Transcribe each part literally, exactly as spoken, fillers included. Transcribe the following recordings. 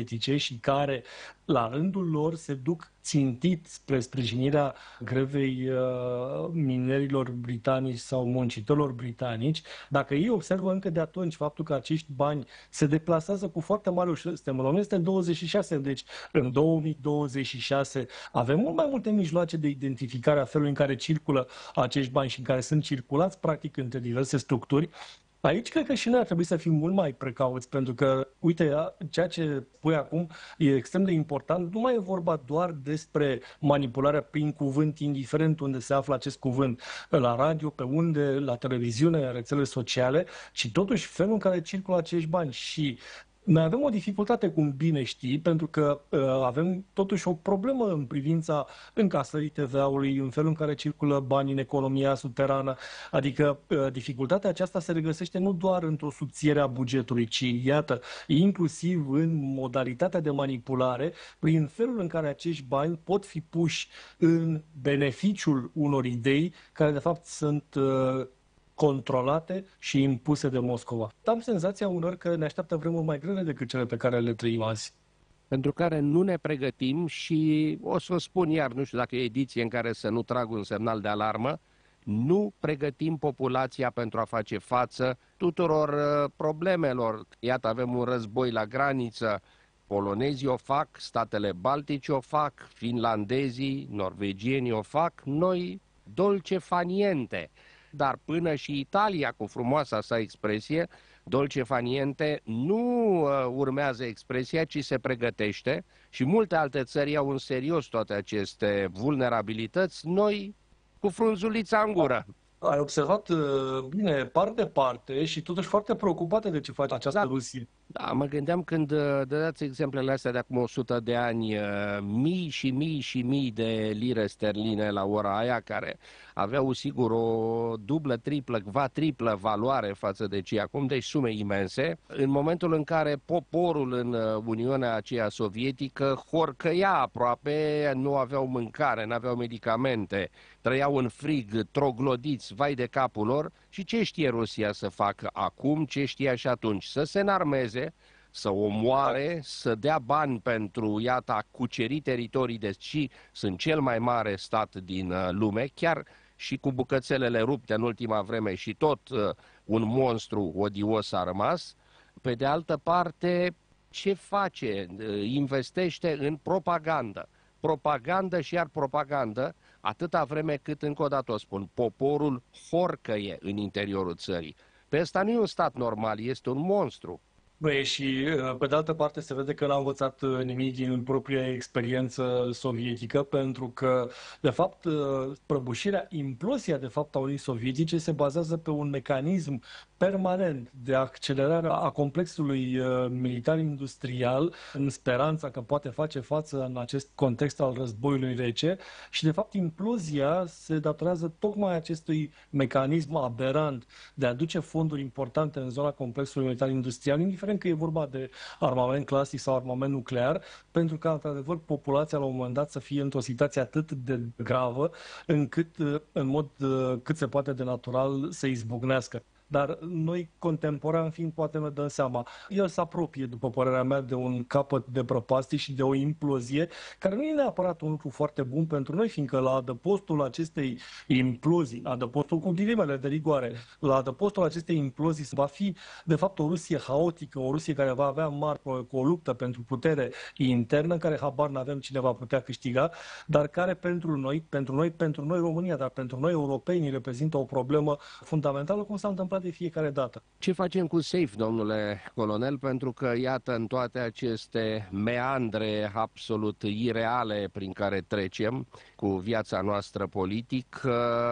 sovietice și care, la rândul lor, se duc țintit spre sprijinirea grevei uh, minerilor britanici sau muncitorilor britanici, dacă ei observă încă de atunci faptul că acești bani se deplasează cu foarte mare ușurare, suntem în o mie nouă sute douăzeci și șase, deci în două mii douăzeci și șase avem mult mai multe mijloace de identificare a felului în care circulă acești bani și în care sunt circulați practic între diverse structuri. Aici cred că și noi ar trebui să fim mult mai precauți, pentru că, uite, ceea ce spui acum e extrem de important. Nu mai e vorba doar despre manipularea prin cuvânt, indiferent unde se află acest cuvânt, la radio, pe unde, la televiziune, la rețele sociale, ci totuși felul în care circulă acești bani. Și noi avem o dificultate, cum bine știi, pentru că uh, avem totuși o problemă în privința încasării T V A-ului, în felul în care circulă banii în economia subterană. Adică uh, dificultatea aceasta se regăsește nu doar într-o subțiere a bugetului, ci, iată, inclusiv în modalitatea de manipulare, prin felul în care acești bani pot fi puși în beneficiul unor idei care, de fapt, sunt Uh, controlate și impuse de Moscova. Am senzația unor că ne așteaptă vremuri mai grele decât cele pe care le trăim azi. Pentru care nu ne pregătim și o să o spun iar, nu știu dacă e ediție în care să nu trag un semnal de alarmă, nu pregătim populația pentru a face față tuturor uh, problemelor. Iată, avem un război la graniță, polonezii o fac, statele baltice o fac, finlandezii, norvegienii o fac, noi dolce faniente. Dar până și Italia, cu frumoasa sa expresie, dolce faniente, nu uh, urmează expresia, ci se pregătește și multe alte țări au în serios toate aceste vulnerabilități, noi cu frunzulița în gură. Ai observat bine, parte de parte și totuși foarte preocupate de ce face această Da. Rusie. Da, mă gândeam când dădeați exemplele astea de acum o sută de ani, mii și mii și mii de lire sterline la ora aia, care aveau sigur o dublă, triplă, va triplă valoare față de cei acum, deci sume imense. În momentul în care poporul în Uniunea aceea sovietică horcăia aproape, nu aveau mâncare, nu aveau medicamente, trăiau în frig, troglodiți, vai de capul lor. Și ce știe Rusia să facă acum, ce știa și atunci? Să se înarmeze, să omoare, să dea bani pentru, iată, a cuceri teritorii, deci sunt cel mai mare stat din lume, chiar și cu bucățelele rupte în ultima vreme și tot uh, un monstru odios a rămas. Pe de altă parte, ce face? Investește în propagandă. Propagandă și iar propagandă, atâta vreme cât, încă o dată o spun, poporul horcăie în interiorul țării. Pe ăsta nu e un stat normal, este un monstru. Băi, și pe de altă parte se vede că n-a învățat nimic din propria experiență sovietică, pentru că, de fapt, prăbușirea, implozia, de fapt, a Uniunii Sovietice se bazează pe un mecanism permanent de accelerare a complexului militar-industrial în speranța că poate face față în acest context al războiului rece și, de fapt, implozia se datorează tocmai acestui mecanism aberant de a aduce fonduri importante în zona complexului militar-industrial, indiferent că e vorba de armament clasic sau armament nuclear, pentru că, într-adevăr, populația la un moment dat să fie într-o situație atât de gravă, încât, în mod cât se poate de natural, să izbucnească. Dar noi, contemporan fiind, poate ne dăm seama. El se apropie, după părerea mea, de un capăt de prăpastie și de o implozie, care nu e neapărat un lucru foarte bun pentru noi, fiindcă la adăpostul acestei implozii, adăpostul cu ghilimele de rigoare, la adăpostul acestei implozii va fi, de fapt, o Rusie haotică, o Rusie care va avea mari cu o luptă pentru putere internă, în care habar n-avem cine va putea câștiga, dar care pentru noi, pentru noi, pentru noi România, dar pentru noi europenii reprezintă o problemă fundamentală, cum s-a întâmplat de fiecare dată. Ce facem cu SAFE, domnule colonel? Pentru că, iată, în toate aceste meandre absolut ireale prin care trecem cu viața noastră politică,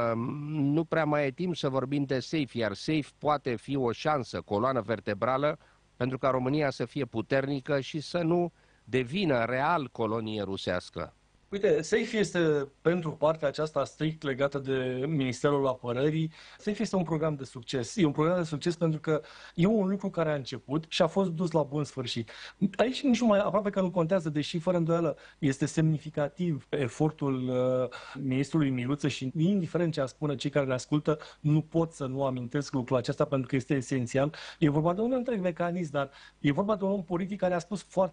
nu prea mai e timp să vorbim de SAFE, iar SAFE poate fi o șansă, coloană vertebrală, pentru ca România să fie puternică și să nu devină real colonie rusească. Uite, SAFE este, pentru partea aceasta strict legată de Ministerul Apărării, SAFE este un program de succes. E un program de succes pentru că e un lucru care a început și a fost dus la bun sfârșit. Aici nici nu mai, aproape că nu contează, deși fără îndoială este semnificativ efortul uh, ministrului Miluță și, indiferent ce a spune cei care le ascultă, nu pot să nu amintesc lucrul acesta pentru că este esențial. E vorba de un întreg mecanism, dar e vorba de un om politic care a spus foarte